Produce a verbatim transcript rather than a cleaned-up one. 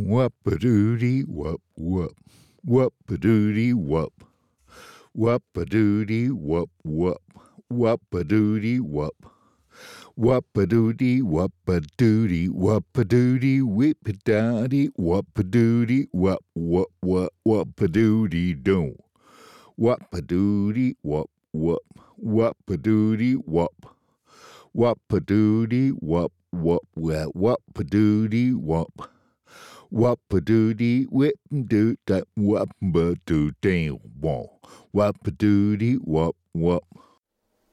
Whoop-a-doody, whoop, whoop. Whoop-a-doody, whoop. Whoop-a-doody, whoop, whoop. Whoop-a-doody, whoop. Whoop-a-doody, whoop-a-doody, whoop-a-doody, whip-a-dowdy, whoop-a-doody, whoop, whoop, whoop, whoop-a-doody, do. Whoop-a-doody, whoop, whoop. Whoop-a-doody, whoop. Whoop-a-doody, whoop, whoop, whoop, whoop-a-doody, whoop. Whoop-a-doody, whip-a-doo, that whoop-a-doo, damn, whoop. Whoop-a-doody, whoop, whoop.